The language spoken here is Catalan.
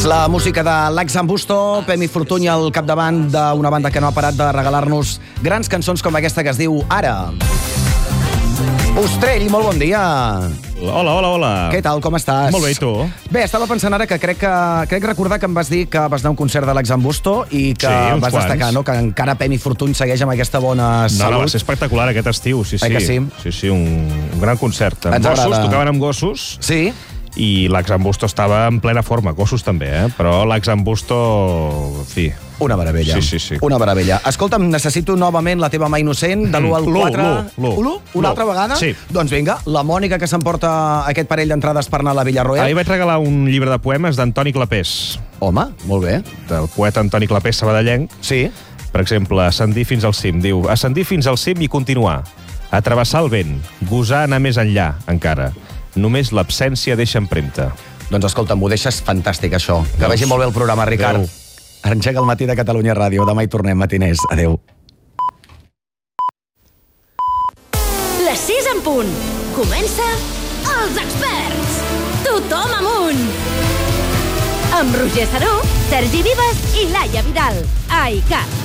És la música de l'Axambusto, Pemi Fortuny al capdavant d'una banda que no ha parat de regalar-nos grans cançons com aquesta que es diu Ara. Ostrell, molt bon dia. Hola. Què tal, com estàs? Molt bé, i tu? Bé, estava pensant ara que crec recordar que em vas dir que vas anar a un concert de l'Axambusto i que uns vas destacar, no?, que encara Pemi Fortuny segueix amb aquesta bona salut. No, va ser espectacular aquest estiu, sí. Que sí? Sí, un gran concert. Amb gossos, tocaven amb gossos. Sí? I l'Axambusto estava en plena forma, gossos també, però l'Axambusto, en fi... Una meravella. Sí. Una meravella. Escolta'm, necessito novament la teva mà innocent, de l'1 al 4... L'1. Una altra vegada? Sí. Doncs vinga, la Mònica que s'emporta aquest parell d'entrades per anar a la Villarroel. Ahir vaig regalar un llibre de poemes d'Antoni Clapés. Home, molt bé. Del poeta Antoni Clapés sabadellenc. Sí. Per exemple, ascendir fins al cim. Diu, ascendir fins al cim i continuar. Atrevessar el vent. Gosar anar més enllà, encara. Només l'absència deixa empremta. Doncs escolta'm, ho deixes fantàstic, això. Que vagi molt bé el programa, Ricard. Adéu. Engega el matí de Catalunya Ràdio. Demà hi tornem, matiners. Adéu. Les 6 en punt. Comença Els Experts. Tothom amunt. Amb Roger Saró, Sergi Vives i Laia Vidal. A ICAT.